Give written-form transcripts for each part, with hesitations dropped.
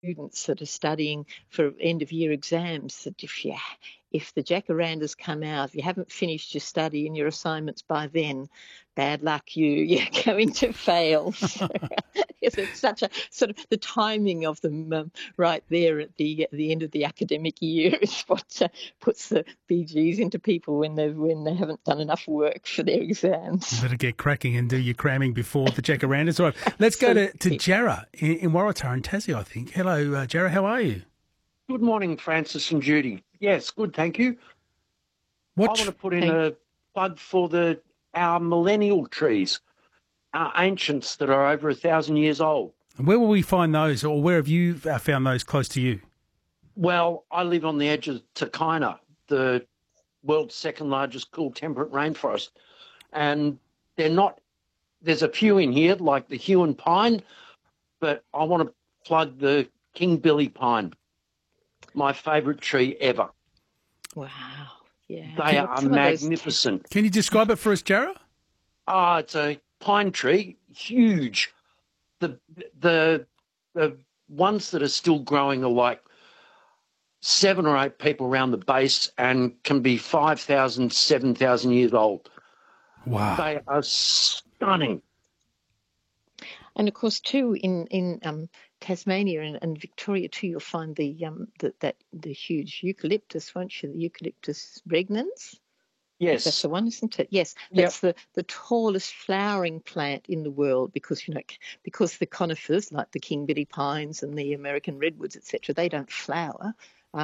students that are studying for end-of-year exams that if the jacarandas come out, if you haven't finished your study and your assignments by then, bad luck, you're going to fail. So, it's such a sort of the timing of them right there at the end of the academic year is what puts the BGs into people when they haven't done enough work for their exams. You better get cracking and do your cramming before the jacarandas. All right, let's go to Jarrah in Waratah in Tassie, I think. Hello, Jarrah, how are you? Good morning, Francis and Judy. Yes, good, thank you. I want to put in a plug for our millennial trees, our ancients that are over 1,000 years old. And where will we find those, or where have you found those close to you? Well, I live on the edge of Takina, the world's second largest cool temperate rainforest. And there's a few in here, like the Huon pine, but I want to plug the King Billy pine, my favourite tree ever. Wow, yeah. They are magnificent. Can you describe it for us, Jarrah? It's a pine tree, huge. The ones that are still growing are like 7 or 8 people around the base and can be 5,000, 7,000 years old. Wow. They are stunning. And of course, too, in Tasmania and Victoria too, you'll find the huge eucalyptus, won't you? The Eucalyptus regnans. Yes, that's the one, isn't it? Yes, that's the tallest flowering plant in the world because the conifers like the King Billy pines and the American redwoods, etc., they don't flower.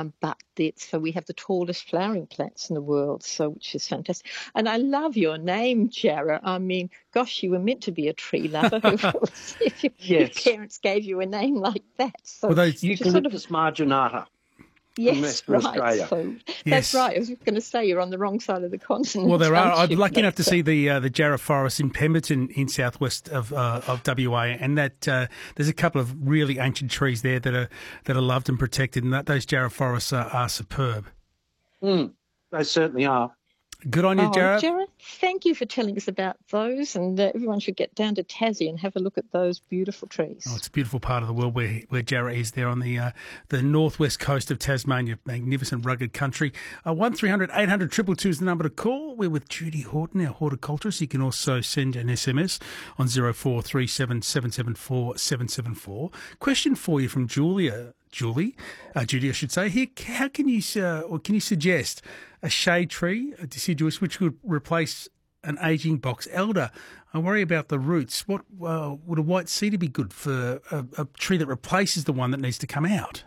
So we have the tallest flowering plants in the world, which is fantastic. And I love your name, Jarrah. I mean, gosh, you were meant to be a tree lover if your parents gave you a name like that. So Eucalyptus marginata. Yes, right. So that's right. I was going to say you're on the wrong side of the continent. Well, there are. I'm lucky enough to see the Jarrah Forest in Pemberton in southwest of WA, and that there's a couple of really ancient trees there that are loved and protected, and those Jarrah forests are superb. They certainly are. Good on you, Jarrah. Jarrah, thank you for telling us about those, and everyone should get down to Tassie and have a look at those beautiful trees. Oh, it's a beautiful part of the world where Jarrah is there on the northwest coast of Tasmania, magnificent rugged country. 1300 800 222 is the number to call. We're with Judy Horton, our horticulturist. You can also send an SMS on 0437 774 774. Question for you from Judy, I should say. Here, how can you suggest a shade tree, a deciduous, which could replace an ageing box elder? I worry about the roots. What would a white cedar be good for a tree that replaces the one that needs to come out?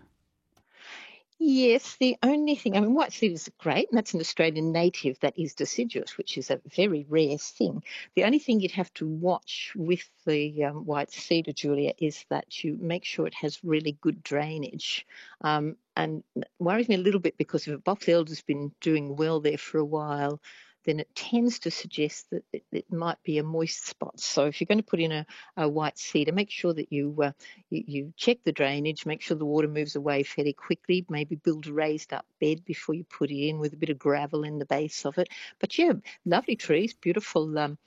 Yes, the only thing, white cedar is great, and that's an Australian native that is deciduous, which is a very rare thing. The only thing you'd have to watch with the white cedar, Julia, is that you make sure it has really good drainage. And it worries me a little bit because if a box elder's been doing well there for a while, then it tends to suggest that it might be a moist spot. So if you're going to put in a white cedar, make sure that you check the drainage, make sure the water moves away fairly quickly, maybe build a raised up bed before you put it in with a bit of gravel in the base of it. But yeah, lovely trees, beautiful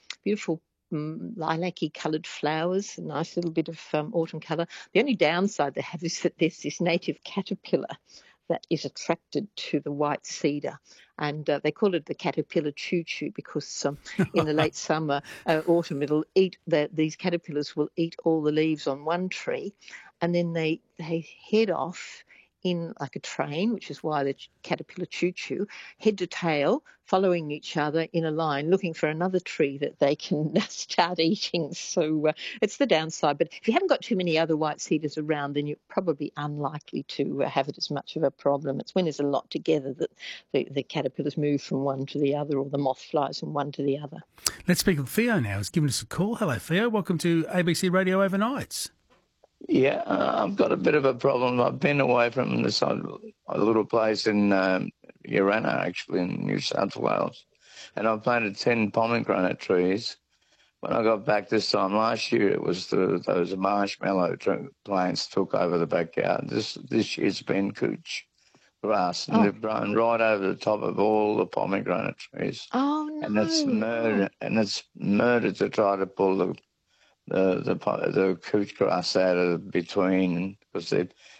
lilac-y coloured flowers, a nice little bit of autumn colour. The only downside they have is that there's this native caterpillar that is attracted to the white cedar. And they call it the caterpillar choo-choo because in the late summer, autumn, it'll eat these caterpillars will eat all the leaves on one tree, and then they head off in like a train, which is why the caterpillar choo-choo, head to tail, following each other in a line, looking for another tree that they can start eating. So it's the downside. But if you haven't got too many other white cedars around, then you're probably unlikely to have it as much of a problem. It's when there's a lot together that the caterpillars move from one to the other, or the moth flies from one to the other. Let's speak with Theo now. He's given us a call. Hello, Theo. Welcome to ABC Radio Overnights. Yeah, I've got a bit of a problem. I've been away from a little place in Urana, actually, in New South Wales, and I've planted 10 pomegranate trees. When I got back this time last year, it was those marshmallow plants took over the backyard. This year's been couch grass, and they've grown right over the top of all the pomegranate trees. Oh, no. And it's murder to try to pull the couch grass out of between, because